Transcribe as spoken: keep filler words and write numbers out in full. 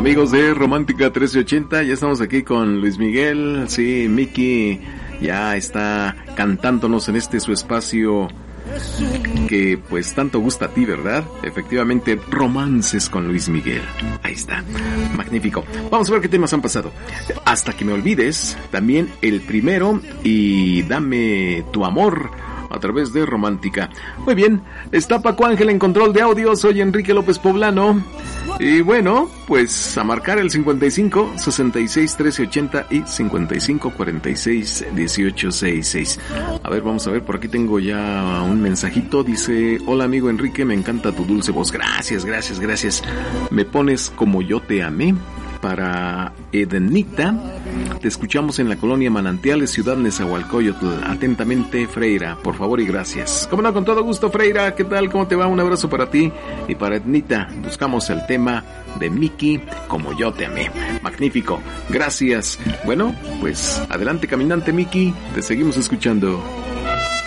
Amigos de Romántica trece ochenta, ya estamos aquí con Luis Miguel. Sí, Miki ya está cantándonos en este su espacio que pues tanto gusta a ti, ¿verdad? Efectivamente, Romances con Luis Miguel. Ahí está, magnífico. Vamos a ver qué temas han pasado. Hasta que me olvides, también el primero, y Dame tu amor, a través de Romántica. Muy bien, está Paco Ángel en control de audio, soy Enrique López Poblano. Y bueno, pues a marcar el cincuenta y cinco, sesenta y seis, trece ochenta y cincuenta y cinco, cuarenta y seis, dieciocho, sesenta y seis. A ver, vamos a ver, por aquí tengo ya un mensajito, dice: hola amigo Enrique, me encanta tu dulce voz. Gracias, gracias, gracias. Me pones como yo te amé. Para Edenita, te escuchamos en la colonia Manantiales, Ciudad Nezahualcóyotl. Atentamente, Freira, por favor y gracias. Como no, con todo gusto, Freira. ¿Qué tal? ¿Cómo te va? Un abrazo para ti y para Ednita. Buscamos el tema de Miki, Como yo te amé. Magnífico, gracias. Bueno, pues adelante caminante Miki, te seguimos escuchando.